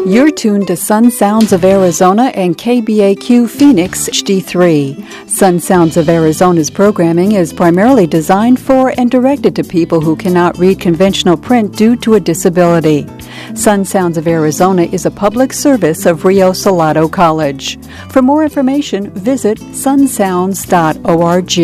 You're tuned to Sun Sounds of Arizona and KBAQ Phoenix HD3. Sun Sounds of Arizona's programming is primarily designed for and directed to people who cannot read conventional print due to a disability. Sun Sounds of Arizona is a public service of Rio Salado College. For more information, visit sunsounds.org.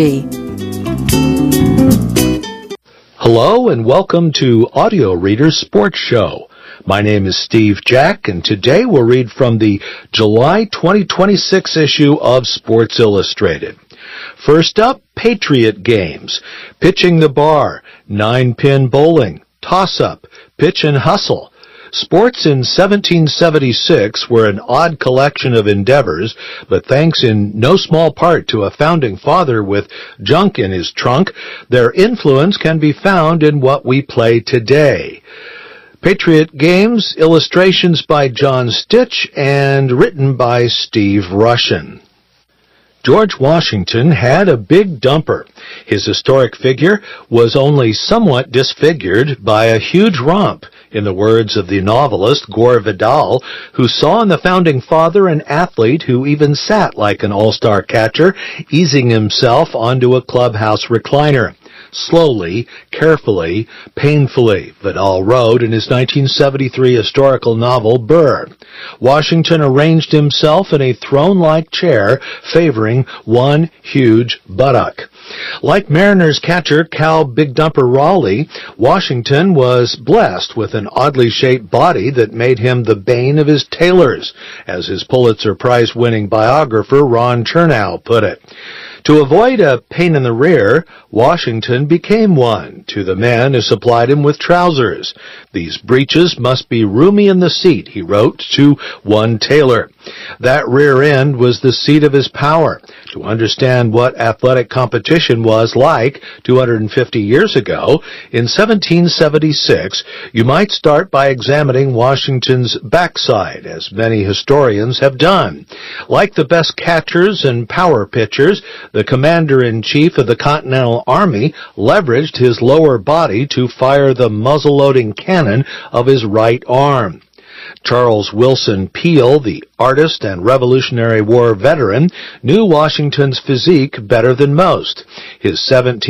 Hello and welcome to Audio Reader's Sports Show. My name is Steve Jack, and today we'll read from the July 2026 issue of Sports Illustrated. First up, Patriot games, pitching the bar, 9-pin bowling, toss-up, pitch and hustle. Sports in 1776 were an odd collection of endeavors, but thanks in no small part to a founding father with junk in his trunk, their influence can be found in what we play today. Patriot Games, illustrations by John Stitch and written by Steve Rushin. George Washington had a big dumper. His historic figure was only somewhat disfigured by a huge romp, in the words of the novelist Gore Vidal, who saw in the founding father an athlete who even sat like an all-star catcher, easing himself onto a clubhouse recliner. Slowly, carefully, painfully, Vidal wrote in his 1973 historical novel, Burr. Washington arranged himself in a throne-like chair, favoring one huge buttock. Like Mariners catcher Cal Big Dumper Raleigh, Washington was blessed with an oddly shaped body that made him the bane of his tailors, as his Pulitzer Prize-winning biographer Ron Chernow put it. To avoid a pain in the rear, Washington became one to the men who supplied him with trousers. These breeches must be roomy in the seat, he wrote to one tailor. That rear end was the seat of his power. To understand what athletic competition was like 250 years ago, in 1776, you might start by examining Washington's backside, as many historians have done. Like the best catchers and power pitchers, the commander-in-chief of the Continental Army leveraged his lower body to fire the muzzle-loading cannon of his right arm. Charles Wilson Peale, the artist and Revolutionary War veteran, knew Washington's physique better than most. His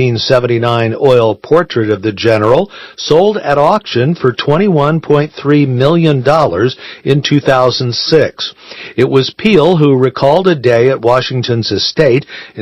1779 oil portrait of the general sold at auction for $21.3 million in 2006. It was Peale who recalled a day at Washington's estate in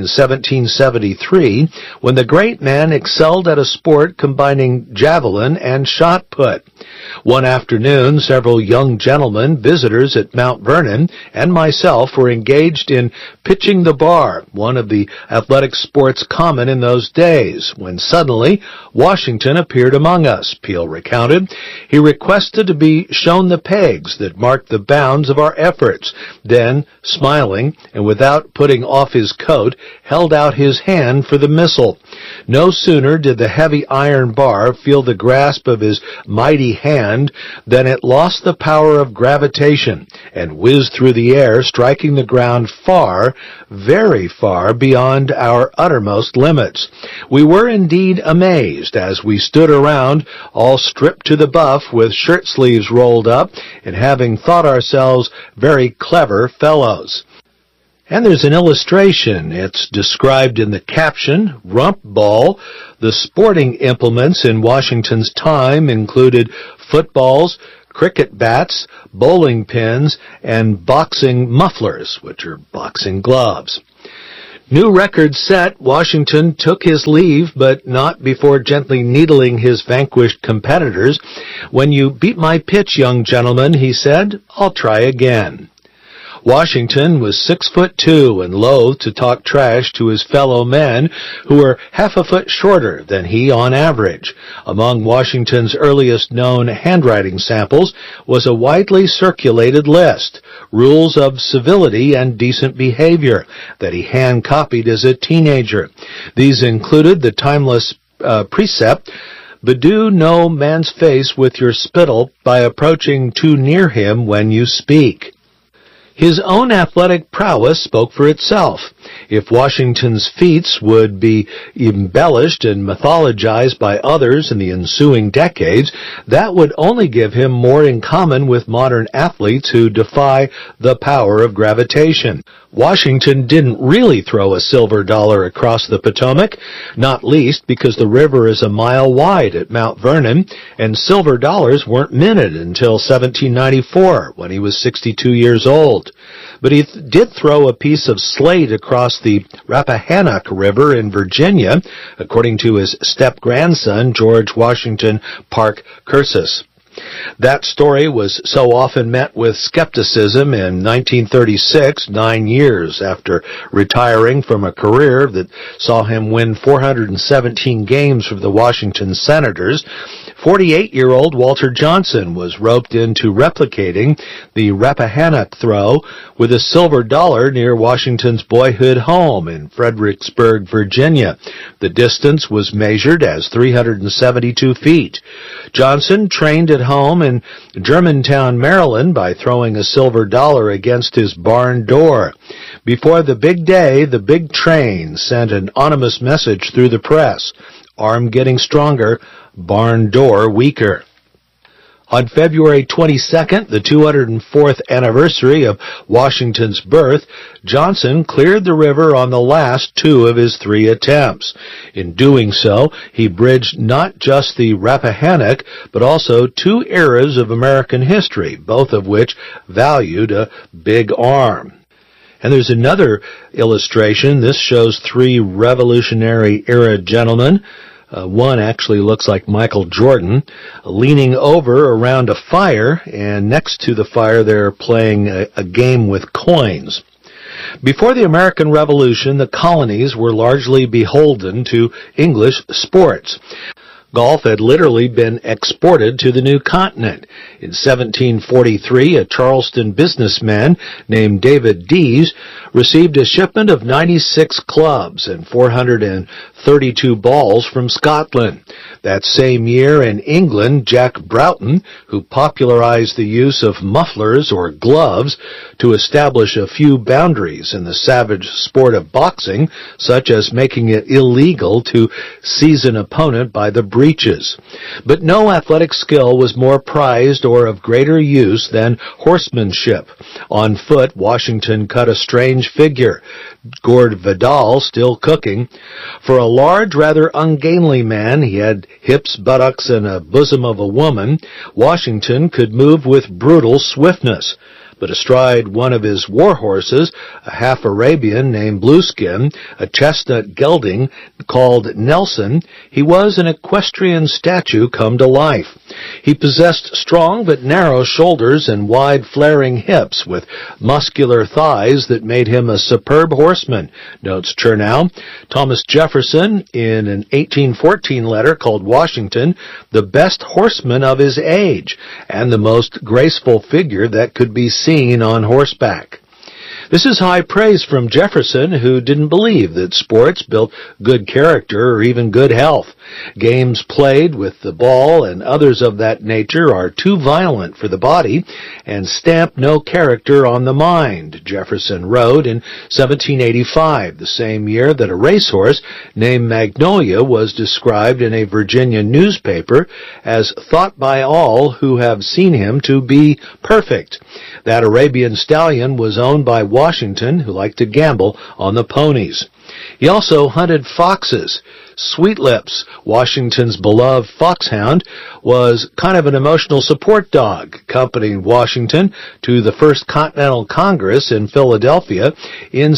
1773 when the great man excelled at a sport combining javelin and shot put. One afternoon, several young gentlemen, visitors at Mount Vernon, and myself were engaged in pitching the bar, one of the athletic sports common in those days, when suddenly Washington appeared among us, Peale recounted. He requested to be shown the pegs that marked the bounds of our efforts, then, smiling, and without putting off his coat, held out his hand for the missile. No sooner did the heavy iron bar feel the grasp of his mighty hand than it lost the power of gravitation and whizzed through the air, striking the ground far, very far beyond our uttermost limits. We were indeed amazed as we stood around, all stripped to the buff with shirt sleeves rolled up, and having thought ourselves very clever fellows. And there's an illustration. It's described in the caption, Rump Ball. The sporting implements in Washington's time included footballs, cricket bats, bowling pins, and boxing mufflers, which are boxing gloves. New record set, Washington took his leave, but not before gently needling his vanquished competitors. When you beat my pitch, young gentlemen, he said, I'll try again. Washington was 6'2" and loath to talk trash to his fellow men who were half a foot shorter than he on average. Among Washington's earliest known handwriting samples was a widely circulated list, rules of civility and decent behavior, that he hand-copied as a teenager. These included the timeless precept, bedew no man's face with your spittle by approaching too near him when you speak. His own athletic prowess spoke for itself. If Washington's feats would be embellished and mythologized by others in the ensuing decades, that would only give him more in common with modern athletes who defy the power of gravitation. Washington didn't really throw a silver dollar across the Potomac, not least because the river is a mile wide at Mount Vernon, and silver dollars weren't minted until 1794, when he was 62 years old. But he did throw a piece of slate across the Rappahannock River in Virginia, according to his step-grandson, George Washington Parke Curtis. That story was so often met with skepticism in 1936, 9 years after retiring from a career that saw him win 417 games for the Washington Senators. 48-year-old Walter Johnson was roped into replicating the Rappahannock throw with a silver dollar near Washington's boyhood home in Fredericksburg, Virginia. The distance was measured as 372 feet. Johnson trained at home in Germantown, Maryland, by throwing a silver dollar against his barn door. Before the big day, the big train sent an ominous message through the press: arm getting stronger, barn door weaker. On February 22nd, the 204th anniversary of Washington's birth, Johnson cleared the river on the last 2 of his 3 attempts. In doing so, he bridged not just the Rappahannock, but also 2 eras of American history, both of which valued a big arm. And there's another illustration. This shows 3 Revolutionary-era gentlemen. One actually looks like Michael Jordan, leaning over around a fire, and next to the fire they're playing a game with coins. Before the American Revolution, the colonies were largely beholden to English sports. Golf had literally been exported to the new continent. In 1743, a Charleston businessman named David Dees received a shipment of 96 clubs and 432 balls from Scotland. That same year in England, Jack Broughton, who popularized the use of mufflers or gloves to establish a few boundaries in the savage sport of boxing, such as making it illegal to seize an opponent by the breeches. But no athletic skill was more prized or of greater use than horsemanship. On foot, Washington cut a strange figure, Gord Vidal still cooking. For a large, rather ungainly man, he had hips, buttocks, and a bosom of a woman. Washington could move with brutal swiftness. But astride one of his war horses, a half-Arabian named Blueskin, a chestnut gelding called Nelson, he was an equestrian statue come to life. He possessed strong but narrow shoulders and wide flaring hips with muscular thighs that made him a superb horseman, notes Chernow. Thomas Jefferson, in an 1814 letter, called Washington the best horseman of his age and the most graceful figure that could be seen on horseback. This is high praise from Jefferson, who didn't believe that sports built good character or even good health. Games played with the ball and others of that nature are too violent for the body and stamp no character on the mind, Jefferson wrote in 1785, the same year that a racehorse named Magnolia was described in a Virginia newspaper as thought by all who have seen him to be perfect. That Arabian stallion was owned by Washington, who liked to gamble on the ponies. He also hunted foxes. Sweetlips, Washington's beloved foxhound, was kind of an emotional support dog, accompanying Washington to the First Continental Congress in Philadelphia in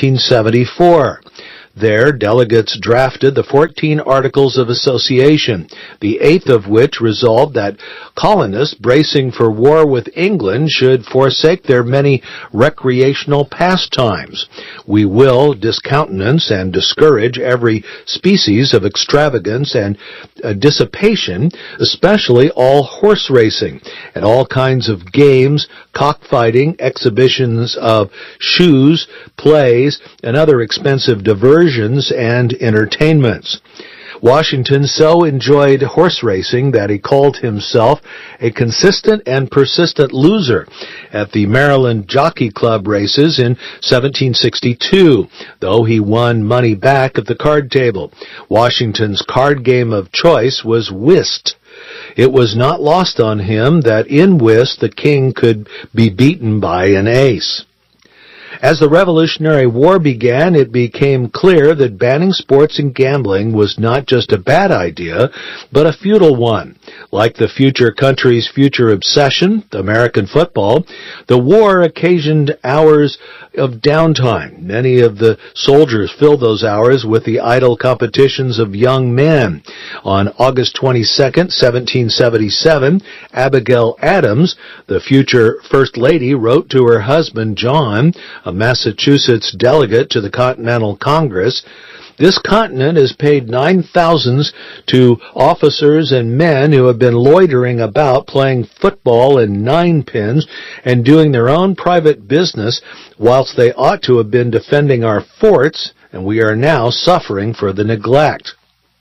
1774. There, delegates drafted the 14 Articles of Association, the 8th of which resolved that colonists bracing for war with England should forsake their many recreational pastimes. We will discountenance and discourage every species of extravagance and dissipation, especially all horse racing, and all kinds of games, cockfighting, exhibitions of shoes, plays, and other expensive diversions and entertainments. Washington so enjoyed horse racing that he called himself a consistent and persistent loser at the Maryland Jockey Club races in 1762, though he won money back at the card table. Washington's card game of choice was whist. It was not lost on him that in whist the king could be beaten by an ace. As the Revolutionary War began, it became clear that banning sports and gambling was not just a bad idea, but a futile one. Like the future country's future obsession, American football, the war occasioned hours of downtime. Many of the soldiers filled those hours with the idle competitions of young men. On August 22nd, 1777, Abigail Adams, the future First Lady, wrote to her husband, John, a Massachusetts delegate to the Continental Congress, "This continent has paid 9,000s to officers and men who have been loitering about playing football and ninepins and doing their own private business whilst they ought to have been defending our forts, and we are now suffering for the neglect."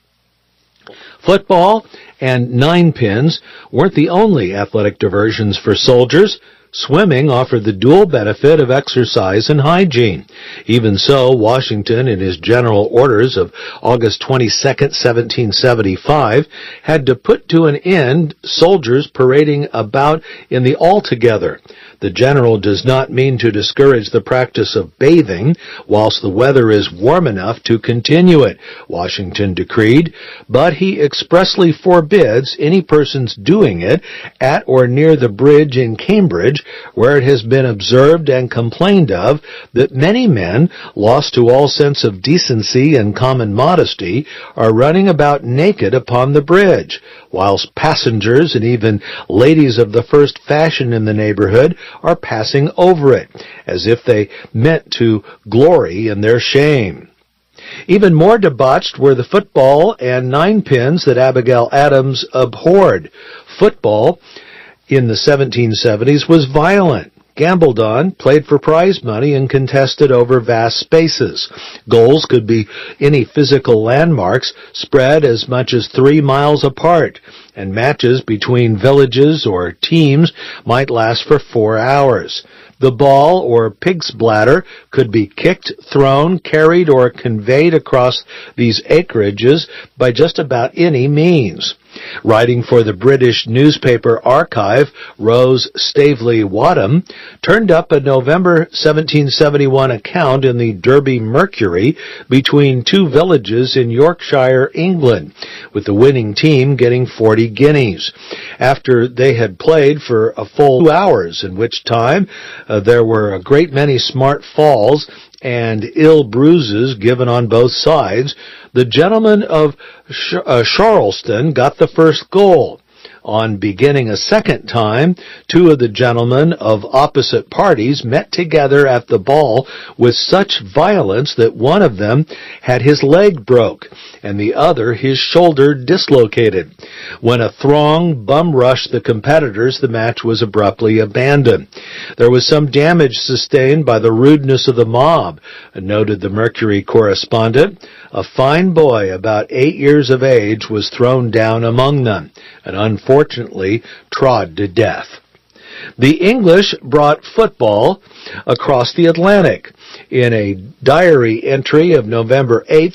Football and ninepins weren't the only athletic diversions for soldiers. Swimming offered the dual benefit of exercise and hygiene. Even so, Washington, in his general orders of August 22, 1775, had to put to an end soldiers parading about in the altogether. The general does not mean to discourage the practice of bathing whilst the weather is warm enough to continue it, Washington decreed, but he expressly forbids any persons doing it at or near the bridge in Cambridge, where it has been observed and complained of that many men, lost to all sense of decency and common modesty, are running about naked upon the bridge, whilst passengers and even ladies of the first fashion in the neighborhood are passing over it, as if they meant to glory in their shame. Even more debauched were the football and ninepins that Abigail Adams abhorred. Football in the 1770s was violent, gambled on, played for prize money, and contested over vast spaces. Goals could be any physical landmarks spread as much as 3 miles apart, and matches between villages or teams might last for 4 hours. The ball, or pig's bladder, could be kicked, thrown, carried, or conveyed across these acreages by just about any means. Writing for the British newspaper Archive, Rose Stavely Wadham turned up a November 1771 account in the Derby Mercury between two villages in Yorkshire, England, with the winning team getting 40 guineas. After they had played for a full 2 hours, in which time there were a great many smart falls and ill bruises given on both sides, the gentlemen of Charleston got the first goal. On beginning a second time, two of the gentlemen of opposite parties met together at the ball with such violence that one of them had his leg broke, and the other his shoulder dislocated. When a throng bum-rushed the competitors, the match was abruptly abandoned. There was some damage sustained by the rudeness of the mob, noted the Mercury correspondent. A fine boy, about 8 years of age, was thrown down among them, and unfortunately trod to death. The English brought football across the Atlantic. In a diary entry of November 8,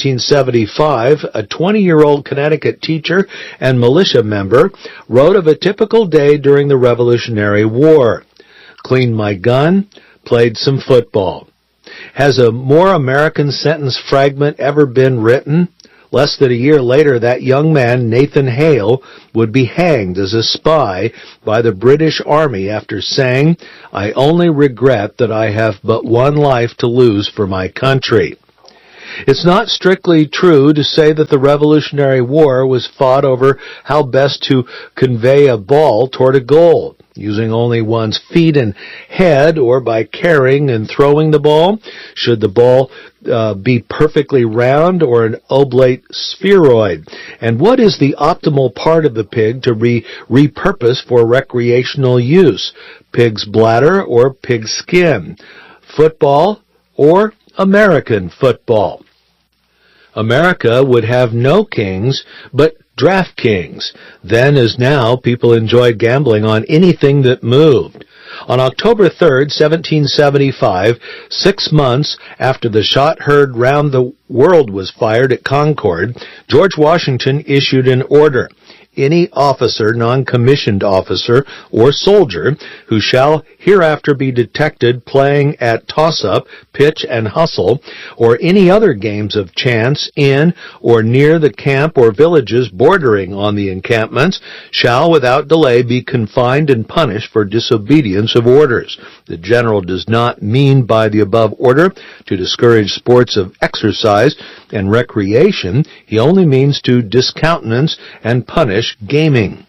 1775, a 20-year-old Connecticut teacher and militia member wrote of a typical day during the Revolutionary War. Cleaned my gun, played some football. Has a more American sentence fragment ever been written? Less than a year later, that young man, Nathan Hale, would be hanged as a spy by the British Army after saying, "I only regret that I have but one life to lose for my country." It's not strictly true to say that the Revolutionary War was fought over how best to convey a ball toward a goal, using only one's feet and head, or by carrying and throwing the ball. Should the ball be perfectly round or an oblate spheroid? And what is the optimal part of the pig to be repurposed for recreational use? Pig's bladder or pig's skin? Football or American football? America would have no kings, but DraftKings. Then as now, people enjoyed gambling on anything that moved. On October 3rd, 1775, 6 months after the shot heard round the world was fired at Concord, George Washington issued an order. Any officer, non-commissioned officer, or soldier who shall hereafter be detected playing at toss-up, pitch, and hustle, or any other games of chance in or near the camp or villages bordering on the encampments shall without delay be confined and punished for disobedience of orders. The general does not mean by the above order to discourage sports of exercise and recreation. He only means to discountenance and punish gaming.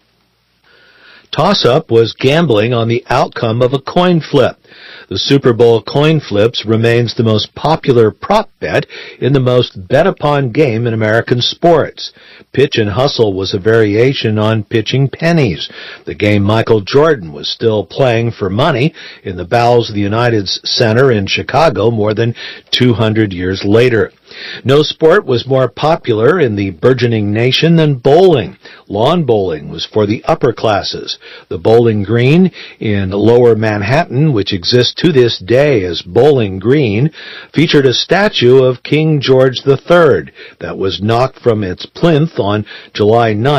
Toss-up was gambling on the outcome of a coin flip. The Super Bowl coin flips remains the most popular prop bet in the most bet-upon game in American sports. Pitch and hustle was a variation on pitching pennies, the game Michael Jordan was still playing for money in the bowels of the United Center in Chicago more than 200 years later. No sport was more popular in the burgeoning nation than bowling. Lawn bowling was for the upper classes. The Bowling Green in Lower Manhattan, which exists to this day as Bowling Green, featured a statue of King George III that was knocked from its plinth on July 9,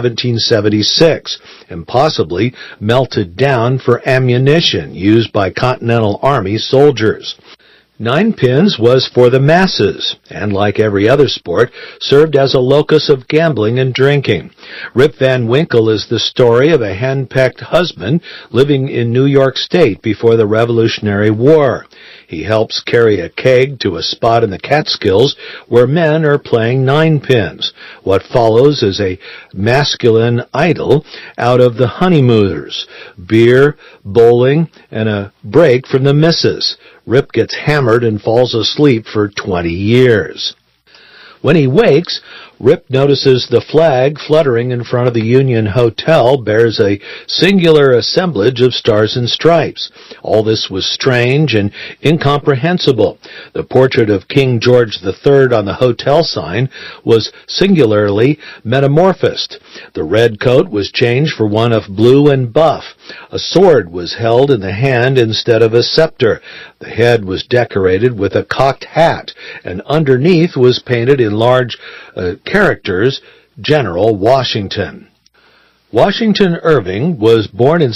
1776, and possibly melted down for ammunition used by Continental Army soldiers. Nine pins was for the masses, and like every other sport, served as a locus of gambling and drinking. Rip Van Winkle is the story of a henpecked husband living in New York State before the Revolutionary War. He helps carry a keg to a spot in the Catskills where men are playing nine pins. What follows is a masculine idyll out of the honeymooners, beer, bowling, and a break from the missus. Rip gets hammered and falls asleep for 20 years. When he wakes, Rip notices the flag fluttering in front of the Union Hotel bears a singular assemblage of stars and stripes. All this was strange and incomprehensible. The portrait of King George III on the hotel sign was singularly metamorphosed. The red coat was changed for one of blue and buff. A sword was held in the hand instead of a scepter. The head was decorated with a cocked hat, and underneath was painted in large characters, General Washington. Washington Irving was born in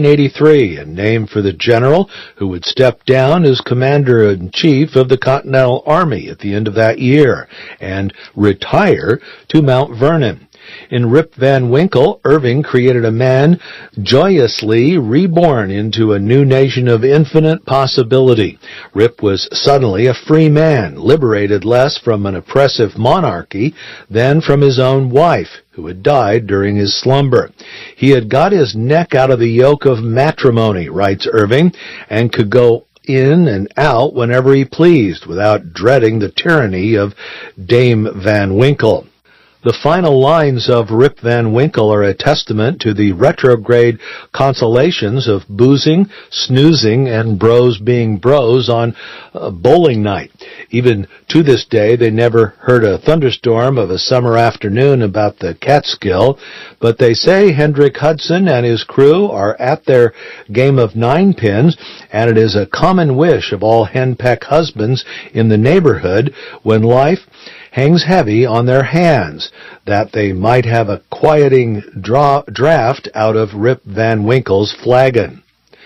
1783 and named for the general who would step down as commander-in-chief of the Continental Army at the end of that year and retire to Mount Vernon. In Rip Van Winkle, Irving created a man joyously reborn into a new nation of infinite possibility. Rip was suddenly a free man, liberated less from an oppressive monarchy than from his own wife, who had died during his slumber. He had got his neck out of the yoke of matrimony, writes Irving, and could go in and out whenever he pleased without dreading the tyranny of Dame Van Winkle. The final lines of Rip Van Winkle are a testament to the retrograde consolations of boozing, snoozing, and bros being bros on bowling night. Even to this day, they never heard a thunderstorm of a summer afternoon about the Catskill, but they say Hendrick Hudson and his crew are at their game of nine pins, and it is a common wish of all henpeck husbands in the neighborhood when life hangs heavy on their hands, that they might have a quieting draught out of Rip Van Winkle's flagon.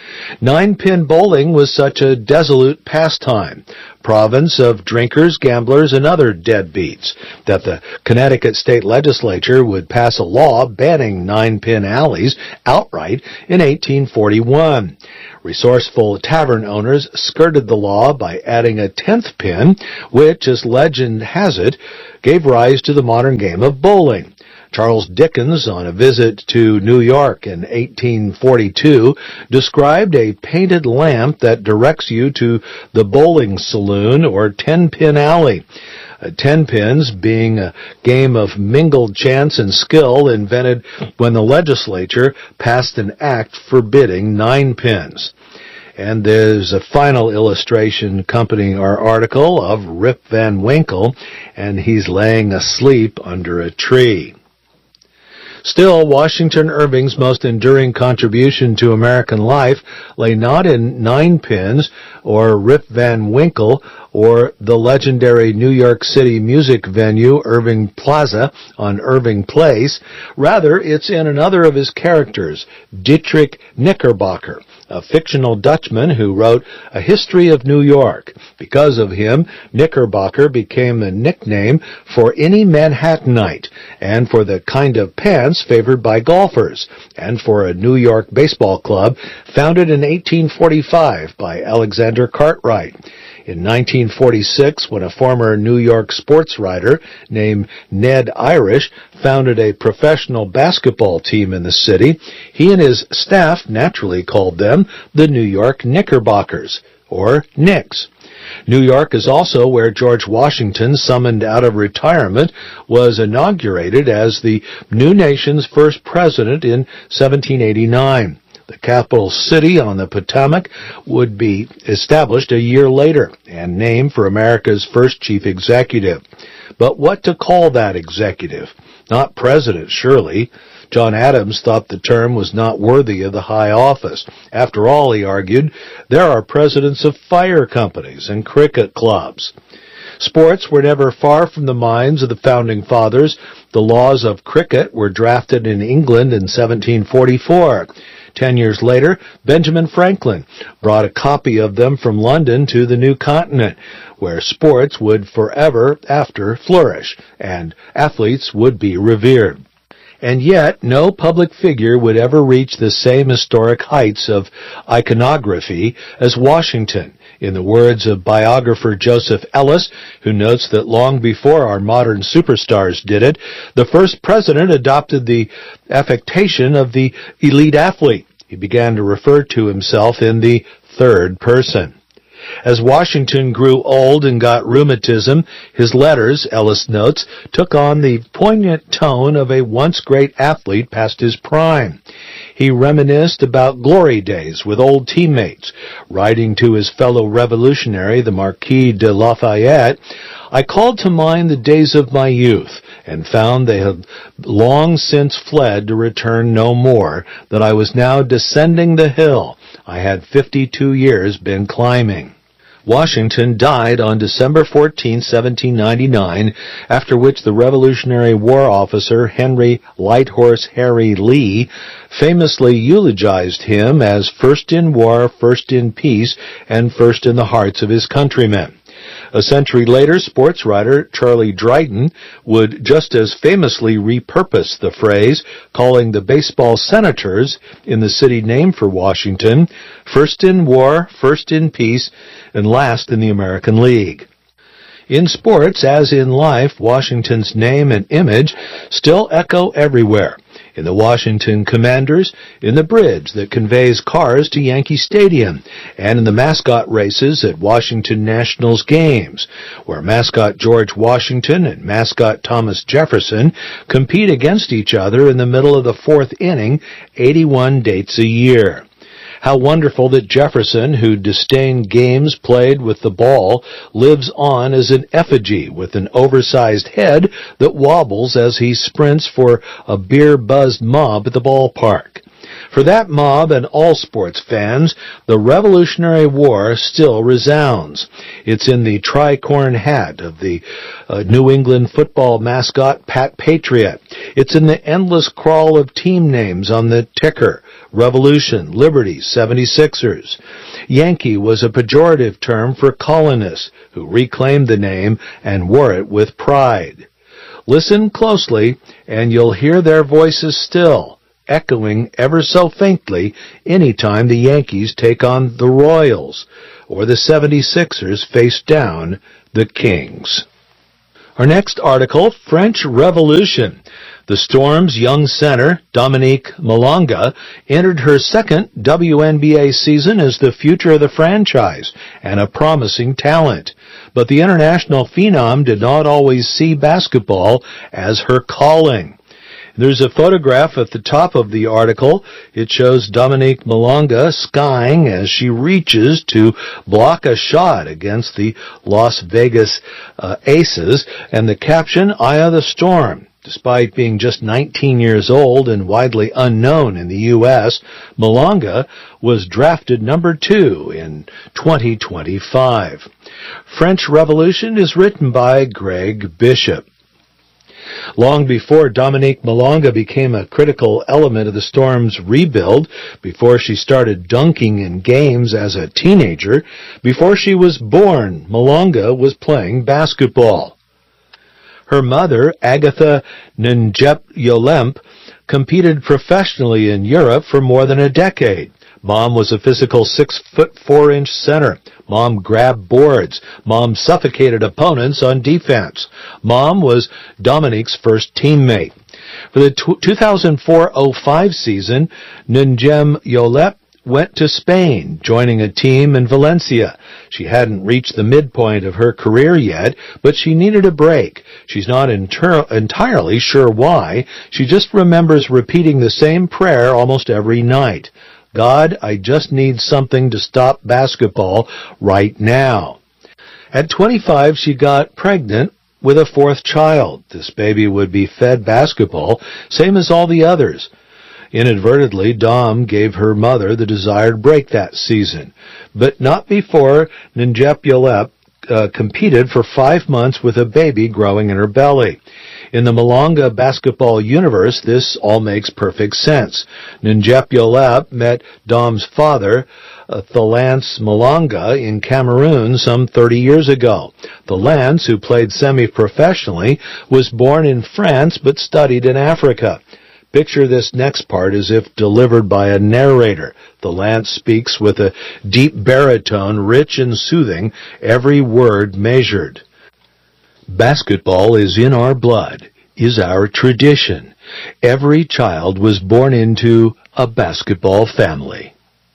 Nine-pin bowling was such a dissolute pastime, province of drinkers, gamblers, and other deadbeats, that the Connecticut state legislature would pass a law banning nine-pin alleys outright in 1841. Resourceful tavern owners skirted the law by adding a 10th pin, which, as legend has it, gave rise to the modern game of bowling. Charles Dickens, on a visit to New York in 1842, described a painted lamp that directs you to the bowling saloon or 10-pin alley. 10 pins being a game of mingled chance and skill invented when the legislature passed an act forbidding 9 pins. And there's a final illustration accompanying our article of Rip Van Winkle, and he's laying asleep under a tree. Still, Washington Irving's most enduring contribution to American life lay not in Nine Pins or Rip Van Winkle or the legendary New York City music venue Irving Plaza on Irving Place. Rather, it's in another of his characters, Dietrich Knickerbocker, a fictional Dutchman who wrote A History of New York. Because of him, Knickerbocker became a nickname for any Manhattanite, and for the kind of pants favored by golfers, and for a New York baseball club founded in 1845 by Alexander Cartwright. In 1946, when a former New York sports writer named Ned Irish founded a professional basketball team in the city, he and his staff naturally called them the New York Knickerbockers, or Knicks. New York is also where George Washington, summoned out of retirement, was inaugurated as the new nation's first president in 1789. The capital city on the Potomac would be established a year later and named for America's first chief executive. But what to call that executive? Not president, surely. John Adams thought the term was not worthy of the high office. After all, he argued, there are presidents of fire companies and cricket clubs. Sports were never far from the minds of the Founding Fathers. The laws of cricket were drafted in England in 1744. 10 years later, Benjamin Franklin brought a copy of them from London to the new continent, where sports would forever after flourish, and athletes would be revered. And yet, no public figure would ever reach the same historic heights of iconography as Washington. In the words of biographer Joseph Ellis, who notes that long before our modern superstars did it, the first president adopted the affectation of the elite athlete. He began to refer to himself in the third person. As Washington grew old and got rheumatism, his letters, Ellis notes, took on the poignant tone of a once great athlete past his prime. He reminisced about glory days with old teammates. Writing to his fellow revolutionary, the Marquis de Lafayette, I called to mind the days of my youth, and found they had long since fled to return no more, that I was now descending the hill I had 52 years been climbing. Washington died on December 14, 1799, after which the Revolutionary War officer Henry Lighthorse Harry Lee famously eulogized him as first in war, first in peace, and first in the hearts of his countrymen. A century later, sports writer Charlie Dryden would just as famously repurpose the phrase, calling the baseball Senators, in the city named for Washington, first in war, first in peace, and last in the American League. In sports, as in life, Washington's name and image still echo everywhere. In the Washington Commanders, in the bridge that conveys cars to Yankee Stadium, and in the mascot races at Washington Nationals games, where mascot George Washington and mascot Thomas Jefferson compete against each other in the middle of the fourth inning, 81 dates a year. How wonderful that Jefferson, who disdained games played with the ball, lives on as an effigy with an oversized head that wobbles as he sprints for a beer-buzzed mob at the ballpark. For that mob and all sports fans, the Revolutionary War still resounds. It's in the tricorn hat of the New England football mascot Pat Patriot. It's in the endless crawl of team names on the ticker. Revolution, Liberty, 76ers. Yankee was a pejorative term for colonists who reclaimed the name and wore it with pride. Listen closely, and you'll hear their voices still, echoing ever so faintly any time the Yankees take on the Royals, or the 76ers face down the Kings. Our next article, French Revolution. The Storm's young center, Dominique Malonga, entered her second WNBA season as the future of the franchise and a promising talent. But the international phenom did not always see basketball as her calling. There's a photograph at the top of the article. It shows Dominique Malonga skying as she reaches to block a shot against the Las Vegas Aces, and the caption, "Eye of the Storm." Despite being just 19 years old and widely unknown in the U.S., Malonga was drafted number 2 in 2025. French Revolution is written by Greg Bishop. Long before Dominique Malonga became a critical element of the Storm's rebuild, before she started dunking in games as a teenager, before she was born, Malonga was playing basketball. Her mother, Agatha Njep-Yolemp, competed professionally in Europe for more than a decade. Mom was a physical 6'4" center. Mom grabbed boards. Mom suffocated opponents on defense. Mom was Dominique's first teammate. For the 2004-05 season, Njep-Yolemp went to Spain, joining a team in Valencia. She hadn't reached the midpoint of her career yet, but she needed a break. She's not entirely sure why. She just remembers repeating the same prayer almost every night. God, I just need something to stop basketball right now. At 25, she got pregnant with a 4th child. This baby would be fed basketball, same as all the others. Inadvertently, Dom gave her mother the desired break that season, but not before Njep-Yolemp competed for 5 months with a baby growing in her belly. In the Malonga basketball universe, this all makes perfect sense. Njep-Yolemp met Dom's father, Thalance Malonga, in Cameroon some 30 years ago. Thalance, who played semi-professionally, was born in France but studied in Africa. Picture this next part as if delivered by a narrator. Thalance speaks with a deep baritone, rich and soothing, every word measured. Basketball is in our blood, is our tradition. Every child was born into a basketball family.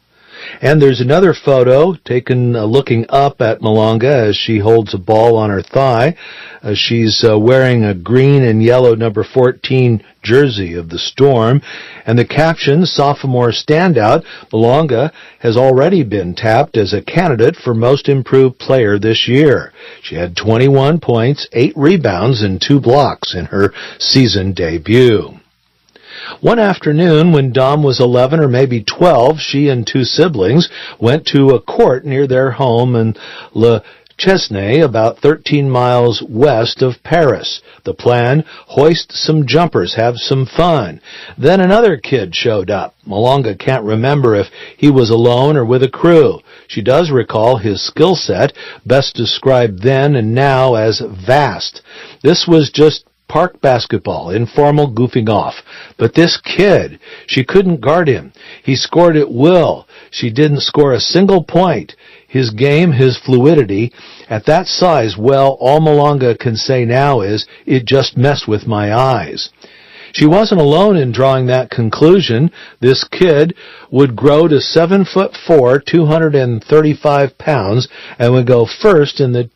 And there's another photo taken looking up at Malonga as she holds a ball on her thigh. She's wearing a green and yellow number 14 jersey of the Storm. And the caption, sophomore standout, Malonga has already been tapped as a candidate for most improved player this year. She had 21 points, 8 rebounds, and 2 blocks in her season debut. One afternoon, when Dom was 11 or maybe 12, she and 2 siblings went to a court near their home in Le Chesnay, about 13 miles west of Paris. The plan, hoist some jumpers, have some fun. Then another kid showed up. Malonga can't remember if he was alone or with a crew. She does recall his skill set, best described then and now as vast. This was just park basketball, informal goofing off. But this kid, she couldn't guard him. He scored at will. She didn't score a single point. His game, his fluidity, at that size, well, all Malonga can say now is, it just messed with my eyes. She wasn't alone in drawing that conclusion. This kid would grow to 7'4", 235 pounds, and would go first in the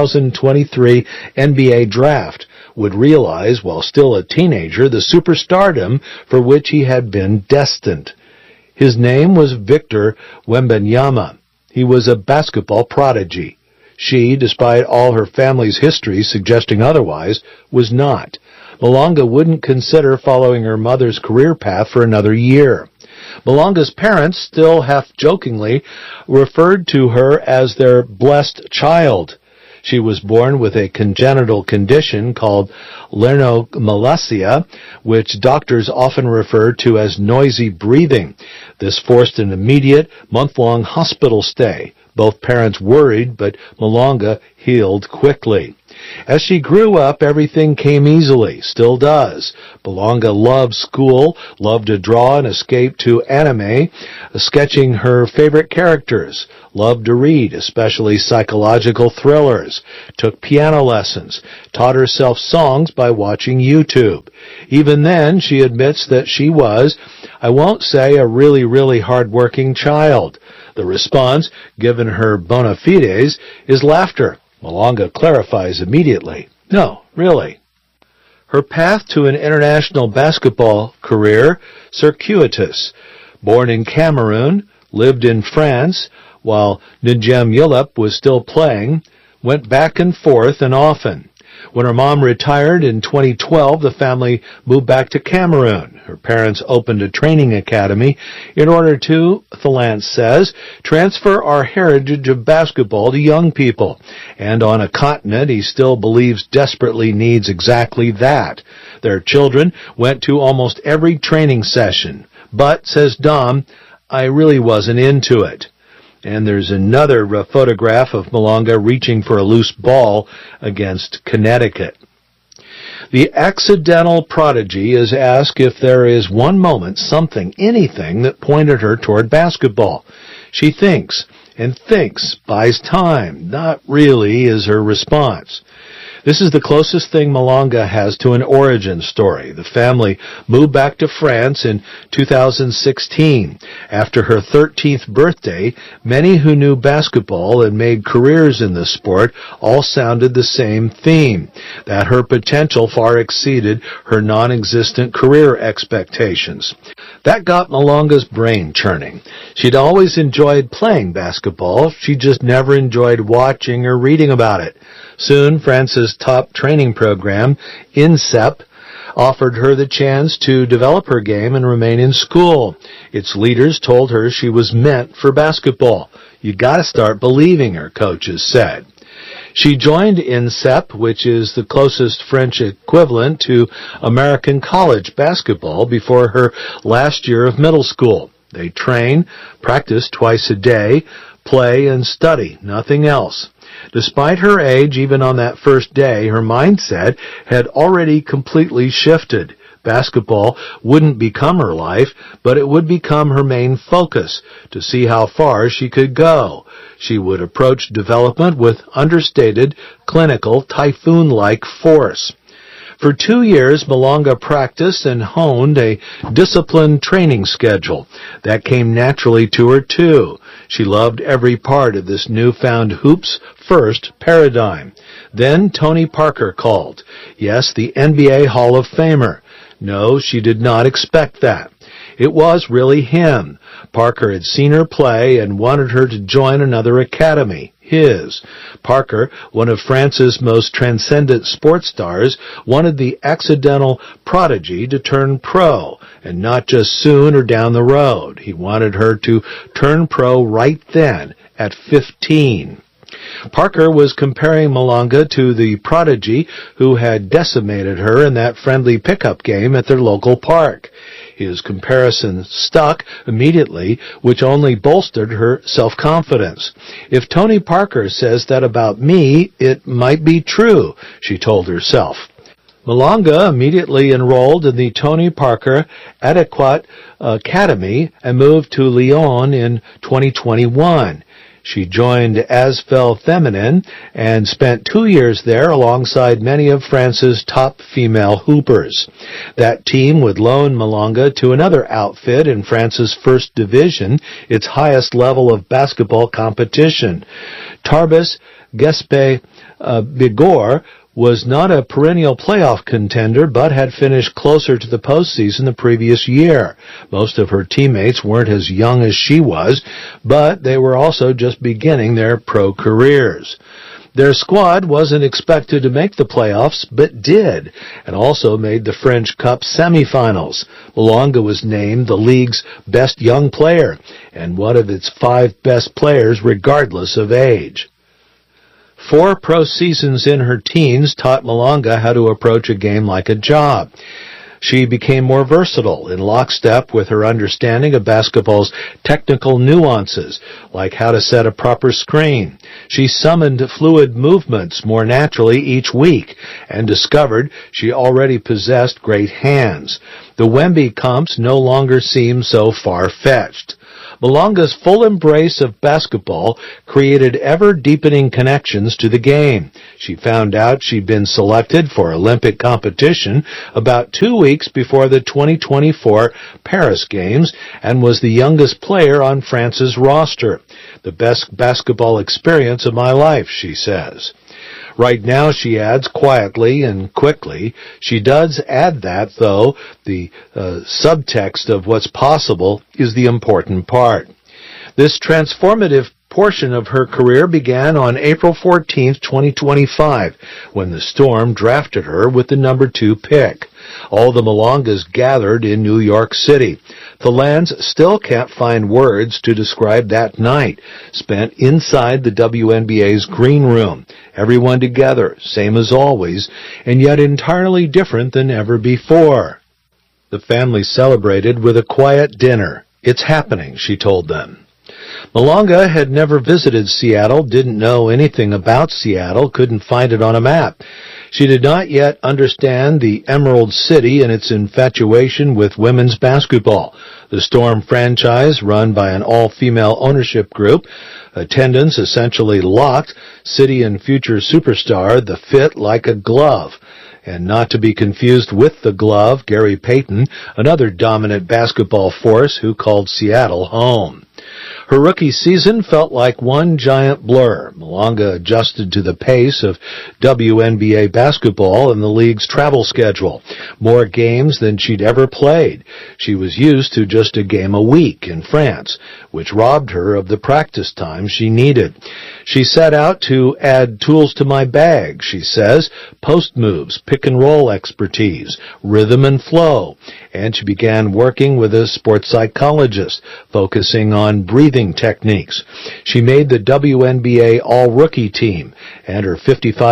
2023 NBA draft. Would realize, while still a teenager, the superstardom for which he had been destined. His name was Victor Wembanyama. He was a basketball prodigy. She, despite all her family's history suggesting otherwise, was not. Malonga wouldn't consider following her mother's career path for another year. Malonga's parents, still half-jokingly, referred to her as their blessed child. She was born with a congenital condition called laryngomalacia, which doctors often refer to as noisy breathing. This forced an immediate, month-long hospital stay. Both parents worried, but Malonga healed quickly. As she grew up, everything came easily, still does. Malonga loved school, loved to draw and escape to anime, sketching her favorite characters, loved to read, especially psychological thrillers, took piano lessons, taught herself songs by watching YouTube. Even then, she admits that she was, I won't say a really, really hard-working child. The response, given her bona fides, is laughter. Malonga clarifies immediately. No, really. Her path to an international basketball career, circuitous. Born in Cameroon, lived in France, while Njem Yulep was still playing, went back and forth and often. When her mom retired in 2012, the family moved back to Cameroon. Her parents opened a training academy in order to, Thalance says, transfer our heritage of basketball to young people. And on a continent he still believes desperately needs exactly that. Their children went to almost every training session. But, says Dom, I really wasn't into it. And there's another photograph of Malonga reaching for a loose ball against Connecticut. The accidental prodigy is asked if there is one moment, something, anything that pointed her toward basketball. She thinks and thinks, buys time. Not really is her response. This is the closest thing Malonga has to an origin story. The family moved back to France in 2016. After her 13th birthday, many who knew basketball and made careers in the sport all sounded the same theme, that her potential far exceeded her non-existent career expectations. That got Malonga's brain churning. She'd always enjoyed playing basketball. She just never enjoyed watching or reading about it. Soon, France's top training program, INSEP, offered her the chance to develop her game and remain in school. Its leaders told her she was meant for basketball. You gotta start believing her, coaches said. She joined INSEP, which is the closest French equivalent to American college basketball, before her last year of middle school. They train, practice twice a day, play and study, nothing else. Despite her age, even on that first day, her mindset had already completely shifted. Basketball wouldn't become her life, but it would become her main focus, to see how far she could go. She would approach development with understated, clinical, typhoon-like force. For 2 years, Malonga practiced and honed a disciplined training schedule. That came naturally to her, too. She loved every part of this newfound hoops first paradigm. Then Tony Parker called. Yes, the NBA Hall of Famer. No, she did not expect that. It was really him. Parker had seen her play and wanted her to join another academy, his. Parker, one of France's most transcendent sports stars, wanted the accidental prodigy to turn pro, and not just soon or down the road. He wanted her to turn pro right then, at 15. Parker was comparing Malonga to the prodigy who had decimated her in that friendly pickup game at their local park. His comparison stuck immediately, which only bolstered her self-confidence. If Tony Parker says that about me, it might be true, she told herself. Malonga immediately enrolled in the Tony Parker Adequate Academy and moved to Lyon in 2021. She joined Asvel Feminin and spent 2 years there alongside many of France's top female hoopers. That team would loan Malonga to another outfit in France's first division, its highest level of basketball competition. Tarbes Gespe Bigorre was not a perennial playoff contender, but had finished closer to the postseason the previous year. Most of her teammates weren't as young as she was, but they were also just beginning their pro careers. Their squad wasn't expected to make the playoffs, but did, and also made the French Cup semifinals. Malonga was named the league's best young player, and one of its 5 best players regardless of age. 4 pro seasons in her teens taught Malonga how to approach a game like a job. She became more versatile, in lockstep with her understanding of basketball's technical nuances, like how to set a proper screen. She summoned fluid movements more naturally each week, and discovered she already possessed great hands. The Wemby comps no longer seemed so far-fetched. Malonga's full embrace of basketball created ever-deepening connections to the game. She found out she'd been selected for Olympic competition about 2 weeks before the 2024 Paris Games and was the youngest player on France's roster. The best basketball experience of my life, she says. Right now, she adds, quietly and quickly. She does add that, though, the subtext of what's possible is the important part. This transformative portion of her career began on April 14, 2025, when the Storm drafted her with the number 2 pick. All the Malongas gathered in New York City. The Lands still can't find words to describe that night, spent inside the WNBA's green room. Everyone together, same as always, and yet entirely different than ever before. The family celebrated with a quiet dinner. It's happening, she told them. Malonga had never visited Seattle, didn't know anything about Seattle, couldn't find it on a map. She did not yet understand the Emerald City and its infatuation with women's basketball. The Storm franchise, run by an all-female ownership group, attendance essentially locked, city and future superstar, the fit like a glove. And not to be confused with the glove, Gary Payton, another dominant basketball force who called Seattle home. Her rookie season felt like one giant blur. Malonga adjusted to the pace of WNBA basketball and the league's travel schedule. More games than she'd ever played. She was used to just a game a week in France, which robbed her of the practice time she needed. She set out to add tools to my bag, she says, post moves, pick and roll expertise, rhythm and flow, and she began working with a sports psychologist, focusing on breathing techniques. She made the WNBA all-rookie team, and her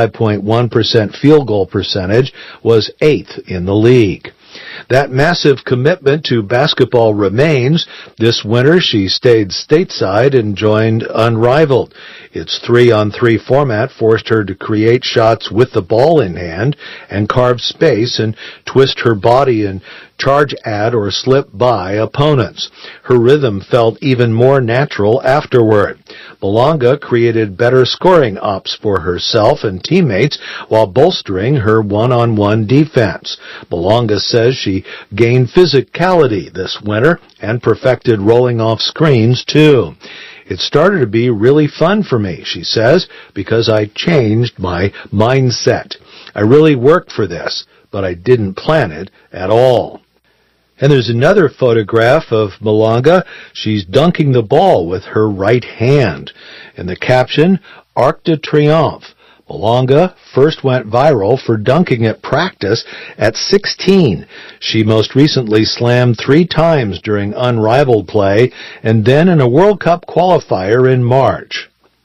55.1% field goal percentage was 8th in the league. That massive commitment to basketball remains. This winter she stayed stateside and joined Unrivaled. Its 3-on-3 format forced her to create shots with the ball in hand and carve space and twist her body and charge at or slip by opponents. Her rhythm felt even more natural afterward. Malonga created better scoring ops for herself and teammates while bolstering her one-on-one defense. Malonga says she gained physicality this winter and perfected rolling off screens too. It started to be really fun for me, she says, because I changed my mindset. I really worked for this, but I didn't plan it at all. And there's another photograph of Malonga. She's dunking the ball with her right hand. And the caption, Arc de Triomphe. Malonga first went viral for dunking at practice at 16. She most recently slammed 3 times during Unrivaled play and then in a World Cup qualifier in March.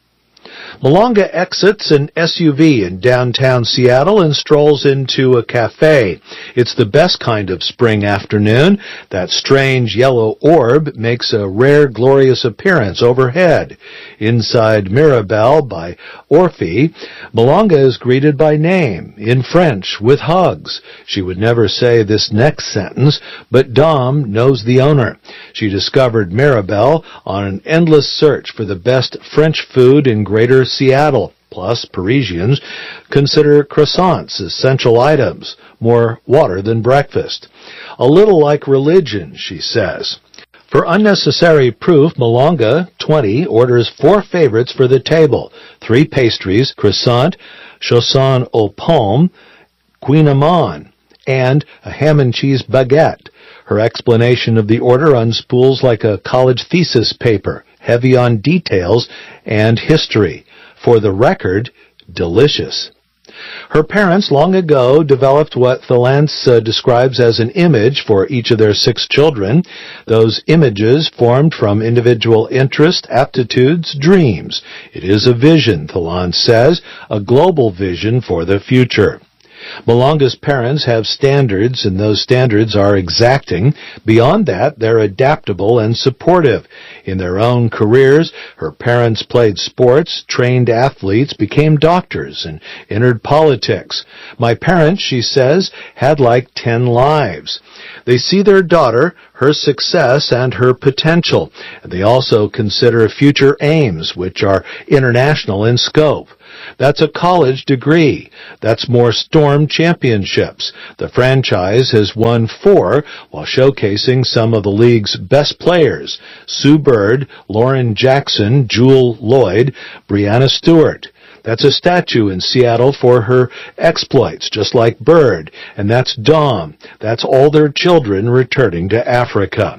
Malonga exits an SUV in downtown Seattle and strolls into a cafe. It's the best kind of spring afternoon. That strange yellow orb makes a rare, glorious appearance overhead. Inside Mirabelle by Orphe, Malonga is greeted by name, in French, with hugs. She would never say this next sentence, but Dom knows the owner. She discovered Mirabelle on an endless search for the best French food in Greater Seattle. Plus, Parisians consider croissants essential items, more water than breakfast. A little like religion, she says. For unnecessary proof, Malonga, 20, orders 4 favorites for the table, 3 pastries, croissant, chausson aux pommes, guinemon, and a ham and cheese baguette. Her explanation of the order unspools like a college thesis paper, heavy on details and history. For the record, delicious. Her parents long ago developed what Thalance describes as an image for each of their 6 children. Those images formed from individual interests, aptitudes, dreams. It is a vision, Thalance says, a global vision for the future. Malonga's parents have standards, and those standards are exacting. Beyond that, they're adaptable and supportive. In their own careers, her parents played sports, trained athletes, became doctors, and entered politics. My parents, she says, had like 10 lives. They see their daughter, her success, and her potential. They also consider future aims, which are international in scope. That's a college degree. That's more Storm championships. The franchise has won 4 while showcasing some of the league's best players: Sue Bird, Lauren Jackson, Jewel Lloyd, Brianna Stewart. That's a statue in Seattle for her exploits, just like Bird. And that's Dom. That's all their children returning to Africa.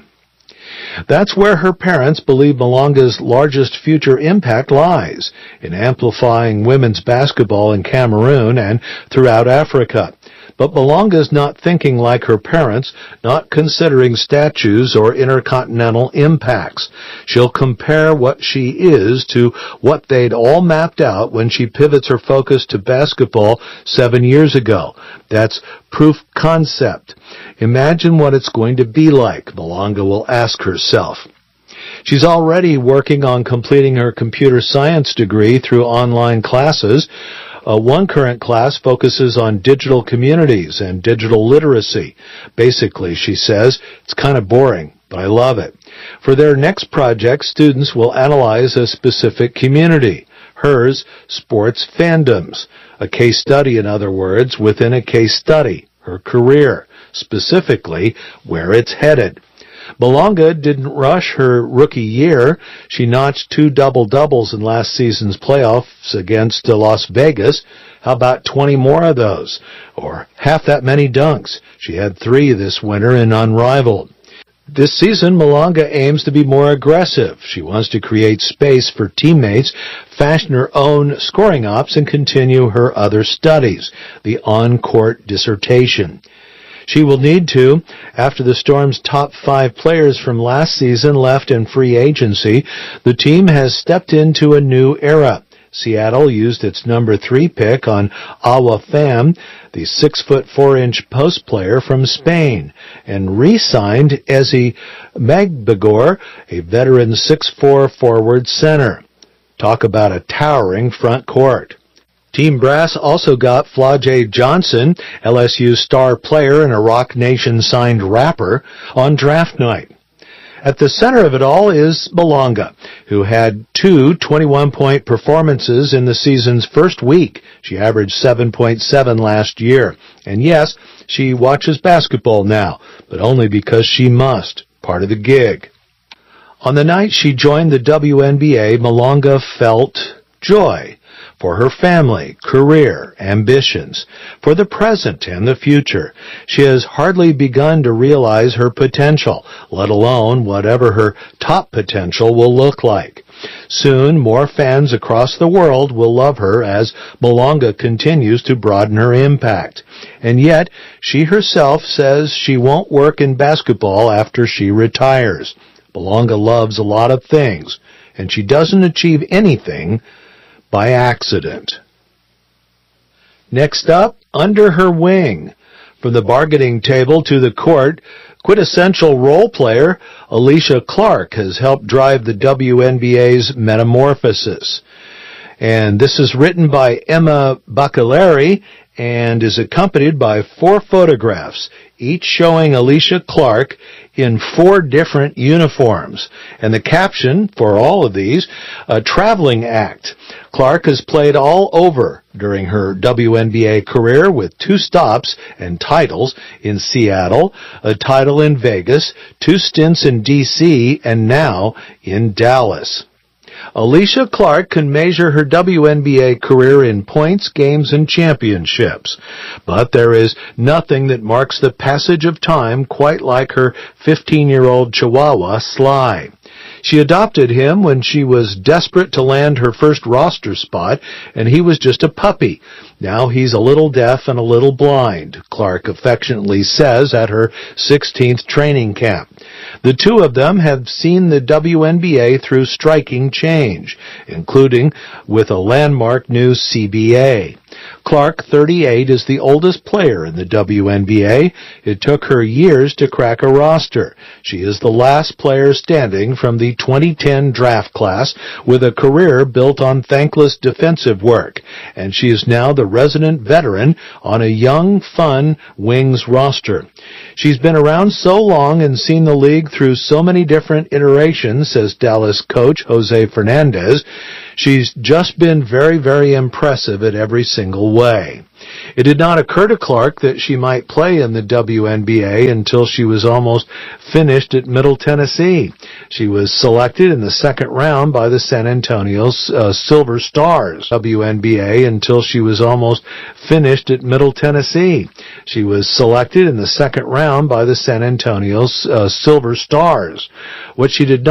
That's where her parents believe Malonga's largest future impact lies, in amplifying women's basketball in Cameroon and throughout Africa. But Malonga's not thinking like her parents, not considering statues or intercontinental impacts. She'll compare what she is to what they'd all mapped out when she pivots her focus to basketball 7 years ago. That's proof concept. Imagine what it's going to be like, Malonga will ask herself. She's already working on completing her computer science degree through online classes. One current class focuses on digital communities and digital literacy. Basically, she says, it's kind of boring, but I love it. For their next project, students will analyze a specific community. Hers, sports fandoms. A case study, in other words, within a case study. Her career. Specifically, where it's headed. Malonga didn't rush her rookie year. She notched 2 double-doubles in last season's playoffs against Las Vegas. How about 20 more of those? Or half that many dunks. She had 3 this winter in Unrivaled. This season, Malonga aims to be more aggressive. She wants to create space for teammates, fashion her own scoring ops, and continue her other studies, the on-court dissertation. She will need to. After the Storm's top 5 players from last season left in free agency, the team has stepped into a new era. Seattle used its number 3 pick on Awa Pham, the 6'4" post player from Spain, and re-signed Ezi Magbegor, a veteran 6'4" forward center. Talk about a towering front court. Team Brass also got Flau'jae Johnson, LSU's star player and a Rock Nation-signed rapper, on draft night. At the center of it all is Malonga, who had 2 21-point performances in the season's first week. She averaged 7.7 last year. And yes, she watches basketball now, but only because she must, part of the gig. On the night she joined the WNBA, Malonga felt joy. For her family, career, ambitions, for the present and the future. She has hardly begun to realize her potential, let alone whatever her top potential will look like. Soon, more fans across the world will love her as Malonga continues to broaden her impact. And yet, she herself says she won't work in basketball after she retires. Malonga loves a lot of things, and she doesn't achieve anything by accident. Next up, under her wing. From the bargaining table to the court, quintessential role player Alysha Clark has helped drive the WNBA's metamorphosis. And this is written by Emma Bacalari and is accompanied by 4 photographs, each showing Alysha Clark in 4 different uniforms. And the caption for all of these, a traveling act. Clark has played all over during her WNBA career with 2 stops and titles in Seattle, a title in Vegas, 2 stints in D.C., and now in Dallas. Alysha Clark can measure her WNBA career in points, games, and championships. But there is nothing that marks the passage of time quite like her 15-year-old Chihuahua, Sly. She adopted him when she was desperate to land her first roster spot, and he was just a puppy. Now he's a little deaf and a little blind, Clark affectionately says at her 16th training camp. The 2 of them have seen the WNBA through striking change, including with a landmark new CBA. Clark, 38, is the oldest player in the WNBA. It took her years to crack a roster. She is the last player standing from the 2010 draft class with a career built on thankless defensive work, and she is now the resident veteran on a young, fun Wings roster. She's been around so long and seen the league through so many different iterations, says Dallas coach Jose Fernandez. She's just been very, very impressive at every single way. It did not occur to Clark that she might play in the WNBA until she was almost finished at Middle Tennessee. She was selected in the second round by the San Antonio Silver Stars. WNBA until she was almost finished at Middle Tennessee. She was selected in the second round by the San Antonio Silver Stars. What she did